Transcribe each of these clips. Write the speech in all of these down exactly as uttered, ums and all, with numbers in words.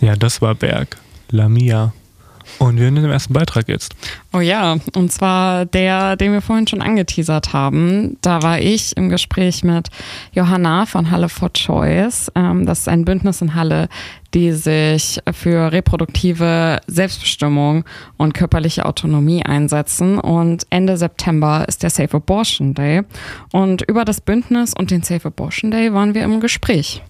Ja, das war Berg. Lamia. Und wir sind im ersten Beitrag jetzt. Oh ja, und zwar der, den wir vorhin schon angeteasert haben. Da war ich im Gespräch mit Johanna von Halle for Choice. Das ist ein Bündnis in Halle, die sich für reproduktive Selbstbestimmung und körperliche Autonomie einsetzen. Und Ende September ist der Safe Abortion Day. Und über das Bündnis und den Safe Abortion Day waren wir im Gespräch.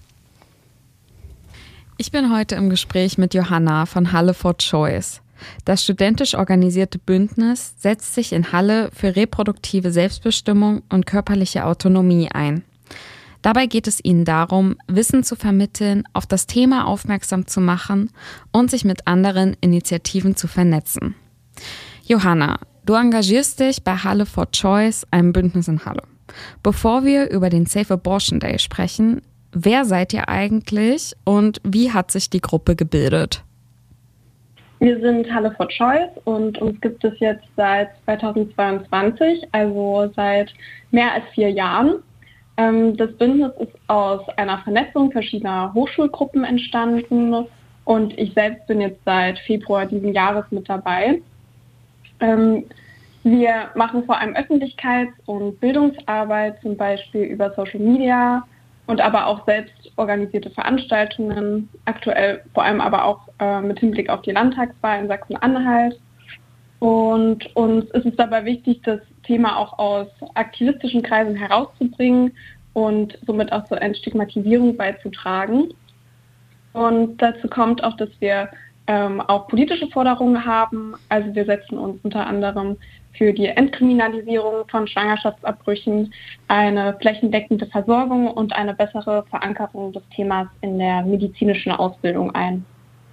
Ich bin heute im Gespräch mit Johanna von Halle for Choice. Das studentisch organisierte Bündnis setzt sich in Halle für reproduktive Selbstbestimmung und körperliche Autonomie ein. Dabei geht es ihnen darum, Wissen zu vermitteln, auf das Thema aufmerksam zu machen und sich mit anderen Initiativen zu vernetzen. Johanna, du engagierst dich bei Halle for Choice, einem Bündnis in Halle. Bevor wir über den Safe Abortion Day sprechen, wer seid ihr eigentlich und wie hat sich die Gruppe gebildet? Wir sind Halle for Choice und uns gibt es jetzt seit zweitausendzweiundzwanzig, also seit mehr als vier Jahren. Das Bündnis ist aus einer Vernetzung verschiedener Hochschulgruppen entstanden und ich selbst bin jetzt seit Februar diesen Jahres mit dabei. Wir machen vor allem Öffentlichkeits- und Bildungsarbeit, zum Beispiel über Social Media, und aber auch selbst organisierte Veranstaltungen, aktuell vor allem aber auch äh, mit Hinblick auf die Landtagswahl in Sachsen-Anhalt. Und uns ist es dabei wichtig, das Thema auch aus aktivistischen Kreisen herauszubringen und somit auch zur Entstigmatisierung beizutragen. Und dazu kommt auch, dass wir ähm, auch politische Forderungen haben. Also wir setzen uns unter anderem für die Entkriminalisierung von Schwangerschaftsabbrüchen, eine flächendeckende Versorgung und eine bessere Verankerung des Themas in der medizinischen Ausbildung ein.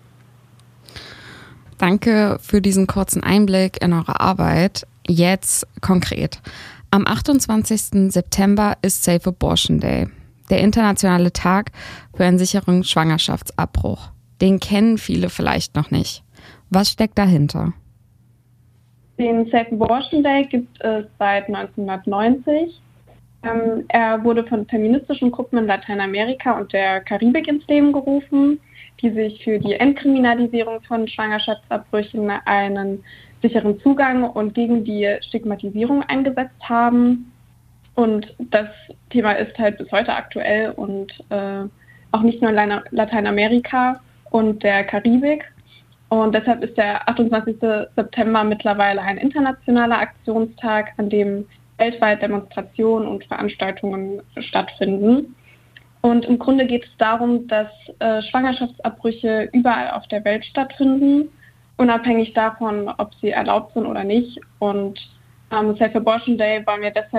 Danke für diesen kurzen Einblick in eure Arbeit. Jetzt konkret. Am achtundzwanzigsten September ist Safe Abortion Day, der internationale Tag für einen sicheren Schwangerschaftsabbruch. Den kennen viele vielleicht noch nicht. Was steckt dahinter? Den Safe Abortion Day gibt es seit neunzehnhundertneunzig. Ähm, er wurde von feministischen Gruppen in Lateinamerika und der Karibik ins Leben gerufen, die sich für die Entkriminalisierung von Schwangerschaftsabbrüchen, einen sicheren Zugang und gegen die Stigmatisierung eingesetzt haben. Und das Thema ist halt bis heute aktuell und äh, auch nicht nur in Lateinamerika und der Karibik. Und deshalb ist der achtundzwanzigsten September mittlerweile ein internationaler Aktionstag, an dem weltweit Demonstrationen und Veranstaltungen stattfinden. Und im Grunde geht es darum, dass äh, Schwangerschaftsabbrüche überall auf der Welt stattfinden, unabhängig davon, ob sie erlaubt sind oder nicht. Und am Safe Abortion Day wollen wir deshalb